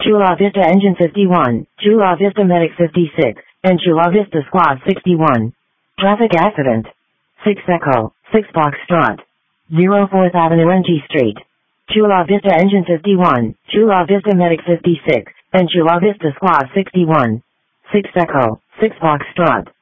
Chula Vista Engine 51, Chula Vista Medic 56, and Chula Vista Squad 61. Traffic accident. 6 Echo, 6 Foxtrot. 04th Avenue NG Street. Chula Vista Engine 51, Chula Vista Medic 56, and Chula Vista Squad 61. 6 Echo, 6 Foxtrot.